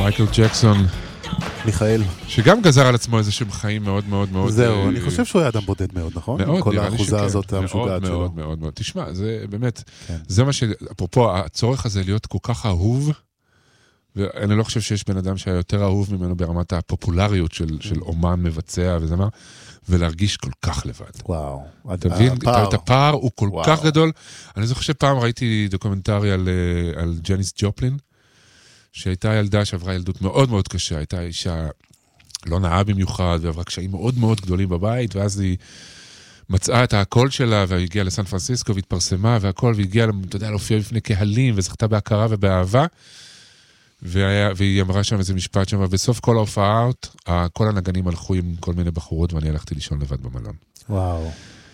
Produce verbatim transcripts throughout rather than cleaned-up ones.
מייקל ג'קסון, מיכאל, שגם גזר על עצמו איזה שהם חיים מאוד מאוד מאוד... זהו, אני חושב שהוא היה אדם בודד מאוד, נכון? מאוד, כל נראה לי האחוזה שכן. הזאת המשוגעת שלו. מאוד מאוד מאוד. תשמע, זה באמת, כן. זה מה ש... אפרופו, הצורך הזה להיות כל כך אהוב, ואני לא חושב שיש בן אדם שהיה יותר אהוב ממנו ברמת הפופולריות של, של אומן מבצע וזה מה, ולהרגיש כל כך לבד. וואו. אתה מבין? הפער. את הפער הוא כל וואו. כך גדול. אני זוכר שפעם ראיתי דוקומנטרי על, על ג'ניס ג'ופלין, שהייתה ילדה שעברה ילדות מאוד מאוד קשה, הייתה אישה לא נאה במיוחד, ועברה קשיים מאוד מאוד גדולים בבית, ואז היא מצאה את הקול שלה, והגיעה לסן פרנסיסקו, והתפרסמה, והכל, והגיעה, אתה יודע, להופיע בפני קהלים, וזכתה בהכרה ובאהבה, והיה, והיא אמרה שם איזה משפט שם, ובסוף כל ההופעות, כל הנגנים הלכו עם כל מיני בחורות, ואני הלכתי לישון לבד במלון. וואו.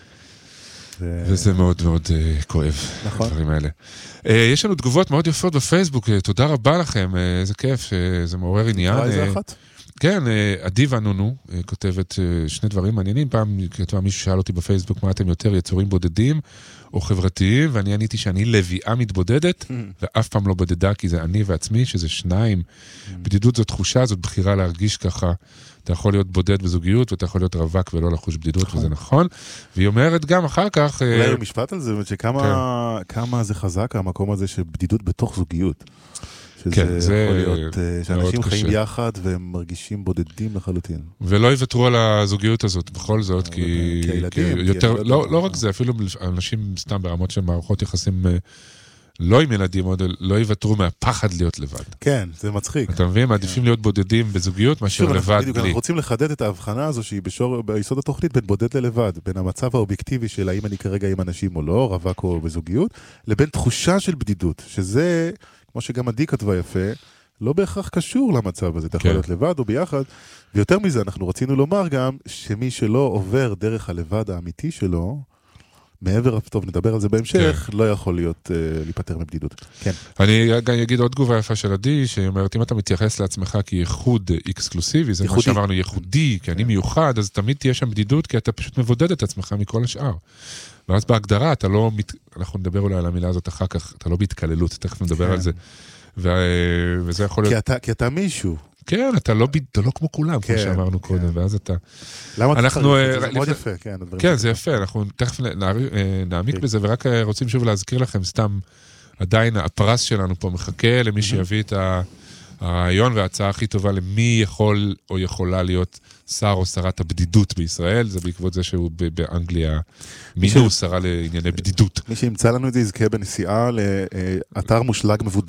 וזה מאוד מאוד uh, כואב, נכון. הדברים האלה. Uh, יש לנו תגובות מאוד יפות בפייסבוק, uh, תודה רבה לכם, uh, איזה כיף, uh, זה מעורר עניין. איזה uh, אחת? כן, uh, אדיבה נונו, uh, כותבת uh, שני דברים מעניינים, פעם כתבה מישהו שאל אותי בפייסבוק, מה אתם יותר יצורים בודדים או חברתיים, ואני עניתי שאני לביאה מתבודדת, ואף פעם לא בודדה, כי זה אני ועצמי, שזה שניים. בדידות זו תחושה, זאת בחירה להרגיש ככה, אתה יכול להיות בודד בזוגיות, ואתה יכול להיות רווק ולא לחוש בדידות, וזה נכון. והיא אומרת גם אחר כך... אולי משפט על זה, שכמה זה חזק, המקום הזה של בדידות בתוך זוגיות. שזה יכול להיות, שאנשים חיים יחד והם מרגישים בודדים לחלוטין. ולא יוותרו על הזוגיות הזאת, בכל זאת, כי... כילדים. לא רק זה, אפילו אנשים סתם ברמות של מערכות יחסים... לא עם ילדים עוד, לא יוותרו מהפחד להיות לבד. כן, זה מצחיק. אתה מבין? מעדיפים להיות בודדים בזוגיות, מאשר לבד בלי. אנחנו רוצים לחדד את ההבחנה הזו, שהיא ביסוד התוכנית, בין בודד ללבד, בין המצב האובייקטיבי של האם אני כרגע עם אנשים או לא, רווק או בזוגיות, לבין תחושה של בדידות, שזה, כמו שגם עדי כתבה יפה, לא בהכרח קשור למצב הזה, אתה יכול להיות לבד או ביחד, ויותר מזה, אנחנו רצינו לומר גם, שמי שלא עובר דרך הלבד האמיתי שלו, מעבר, טוב, נדבר על זה בהמשך, לא יכול להיות, להיפטר מבדידות. כן. אני גם אגיד עוד תגובה יפה של עדי, שאומרת, אם אתה מתייחס לעצמך כייחוד אקסקלוסיבי, זה מה שאמרנו, ייחודי, כי אני מיוחד, אז תמיד תהיה שם בדידות, כי אתה פשוט מבודד את עצמך מכל השאר. ואז בהגדרה, אתה לא, אנחנו נדבר אולי על המילה הזאת אחר כך, אתה לא בהתקללות, תכף נדבר על זה. וזה יכול להיות... כי אתה מישהו. כן, אתה לא, אתה לא כמו כולם, כמו שאמרנו קודם, ואז אתה... למה אנחנו... זה מאוד יפה, כן. כן, זה יפה, אנחנו תכף נעמיק בזה, ורק רוצים שוב להזכיר לכם, סתם עדיין הפרס שלנו פה מחכה למי שיביא את הרעיון וההצעה הכי טובה למי יכול או יכולה להיות שר או שרת הבדידות בישראל, זה בעקבות זה שהוא באנגליה מינו שרה לענייני בדידות. מי שימצא לנו את זה יזכה בנסיעה לאתר מושלג מבודד.